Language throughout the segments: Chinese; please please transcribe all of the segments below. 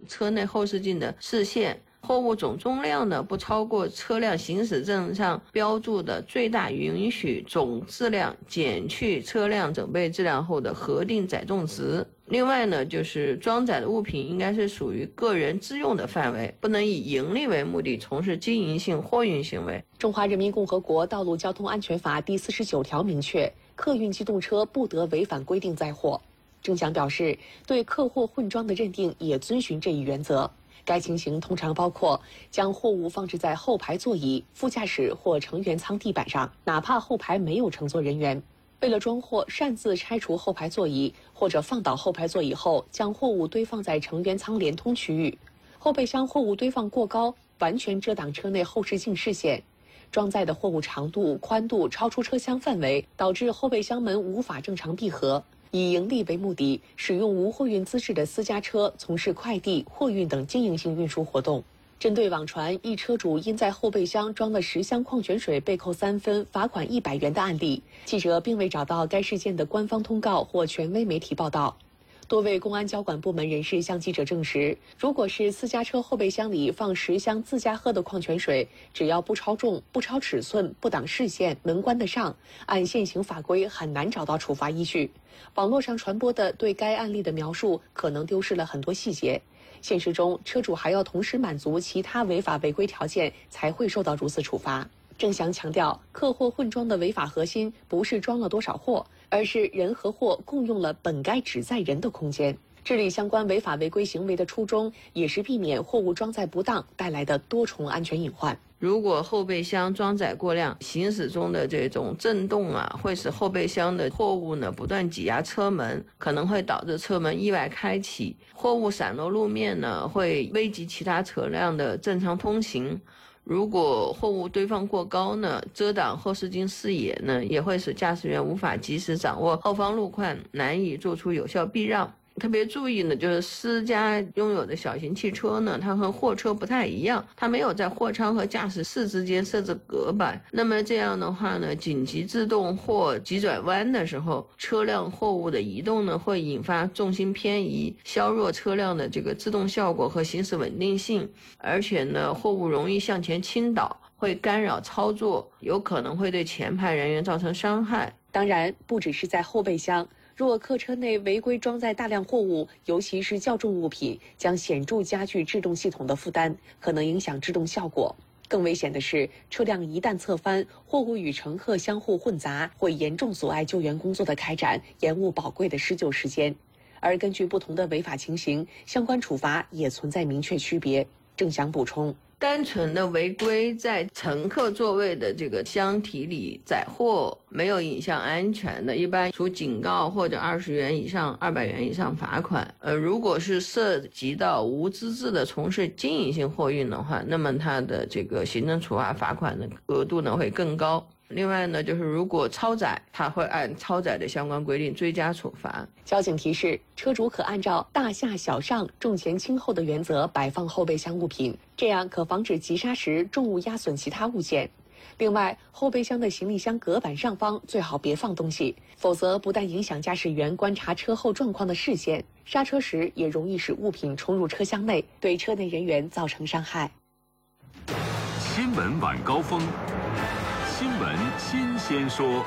车内后视镜的视线。货物总重量呢不超过车辆行驶证上标注的最大允许总质量减去车辆整备质量后的核定载重值。另外呢，就是装载的物品应该是属于个人自用的范围，不能以盈利为目的从事经营性货运行为。 中华人民共和国道路交通安全法第49条明确，客运机动车不得违反规定载货。郑翔表示，对客货混装的认定也遵循这一原则。该情形通常包括将货物放置在后排座椅、副驾驶或成员舱地板上，哪怕后排没有乘坐人员。为了装货，擅自拆除后排座椅，或者放倒后排座椅后将货物堆放在成员舱连通区域。后备箱货物堆放过高，完全遮挡车内后视镜视线。装载的货物长度、宽度超出车厢范围，导致后备箱门无法正常闭合。以盈利为目的，使用无货运资质的私家车从事快递、货运等经营性运输活动。针对网传一车主因在后备箱装了10箱矿泉水被扣3分、罚款100元的案例，记者并未找到该事件的官方通告或权威媒体报道。多位公安交管部门人士向记者证实，如果是私家车后备箱里放10箱自家喝的矿泉水，只要不超重、不超尺寸、不挡视线、门关得上，按现行法规很难找到处罚依据。网络上传播的对该案例的描述可能丢失了很多细节。现实中，车主还要同时满足其他违法违规条件，才会受到如此处罚。郑翔强调，客货混装的违法核心不是装了多少货，而是人和货共用了本该只载人的空间。治理相关违法违规行为的初衷，也是避免货物装载不当带来的多重安全隐患。 如果后备箱装载过量，行驶中的这种震动会使后备箱的货物呢不断挤压车门，可能会导致车门意外开启，货物散落路面呢会危及其他车辆的正常通行。如果货物堆放过高呢，遮挡后视镜视野呢，也会使驾驶员无法及时掌握后方路况，难以做出有效避让。特别注意呢，就是私家拥有的小型汽车呢，它和货车不太一样，它没有在货舱和驾驶室之间设置隔板。那么这样的话呢，紧急制动或急转弯的时候，车辆货物的移动呢，会引发重心偏移，削弱车辆的这个制动效果和行驶稳定性，而且呢，货物容易向前倾倒，会干扰操作，有可能会对前排人员造成伤害。 当然，不只是在后备箱。若客车内违规装载大量货物，尤其是较重物品，将显著加剧制动系统的负担，可能影响制动效果。更危险的是，车辆一旦侧翻，货物与乘客相互混杂，会严重阻碍救援工作的开展，延误宝贵的施救时间。而根据不同的违法情形，相关处罚也存在明确区别。郑翔补充。 单纯的违规在乘客座位的这个箱体里载货，没有影响安全的，一般处警告或者20元以上200元以上罚款。如果是涉及到无资质的从事经营性货运的话，那么它的这个行政处罚罚款的额度呢会更高。另外呢，就是如果超载，它会按超载的相关规定追加处罚。 交警提示，车主可按照大下小上、重前轻后的原则摆放后备箱物品，这样可防止急刹时重物压损其他物件。另外，后备箱的行李箱隔板上方最好别放东西，否则不但影响驾驶员观察车后状况的视线，刹车时也容易使物品冲入车厢内，对车内人员造成伤害。 新闻晚高峰，新闻新鲜说。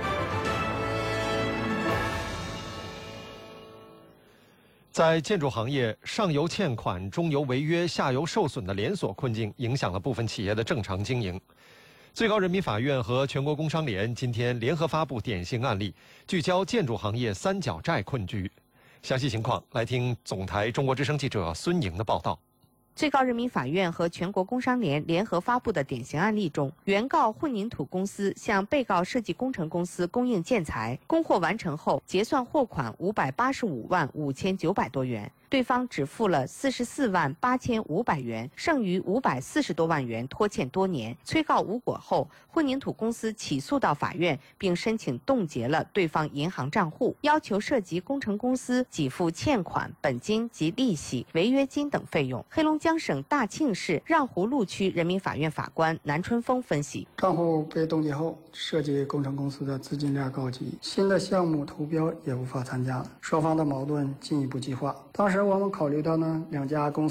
在建筑行业，上游欠款、中游违约、下游受损的连锁困境，影响了部分企业的正常经营。最高人民法院和全国工商联今天联合发布典型案例，聚焦建筑行业三角债困局。详细情况来听总台中国之声记者孙莹的报道。 最高人民法院和全国工商联联合发布的典型案例中，原告混凝土公司向被告设计工程公司供应建材，供货完成后结算货款585万5900多元，对方只付了44万8500元，剩余540多万元拖欠多年。催告无果后，混凝土公司起诉到法院，并申请冻结了对方银行账户，要求涉及工程公司给付欠款、本金及利息、违约金等费用。黑龙江省大庆市让湖路区人民法院法官南春风分析： 账户被冻结后，涉及工程公司的资金链告急，新的项目投标也无法参加了，双方的矛盾进一步激化。当时我们考虑到两家公司